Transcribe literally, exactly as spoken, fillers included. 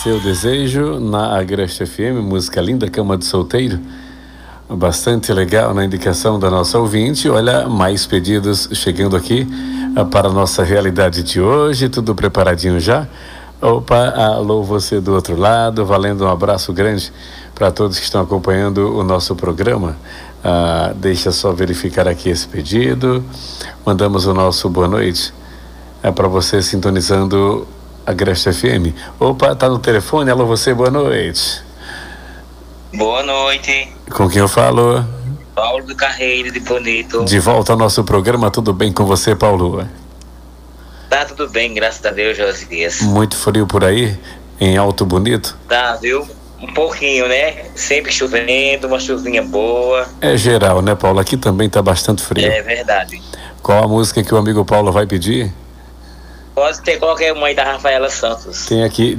Seu Desejo na Agreste F M, música linda, Cama de Solteiro. Bastante legal na indicação da nossa ouvinte. Olha, mais pedidos chegando aqui uh, para a nossa realidade de hoje. Tudo preparadinho já? Opa, alô você do outro lado, valendo um abraço grande para todos que estão acompanhando o nosso programa. Uh, deixa só verificar aqui esse pedido. Mandamos o nosso boa noite é para você sintonizando a Agreste F M. Opa, tá no telefone? Alô você, boa noite. Boa noite. Com quem eu falo? Paulo do Carreiro, de Bonito. De volta ao nosso programa, tudo bem com você, Paulo? Tá tudo bem, graças a Deus, Josias. Muito frio por aí, em Alto Bonito? Tá, viu? Um pouquinho, né? Sempre chovendo, uma chuvinha boa. É geral, né, Paulo? Aqui também tá bastante frio. É verdade. Qual a música que o amigo Paulo vai pedir? Pode ter qualquer uma aí da Rafaela Santos. Tem aqui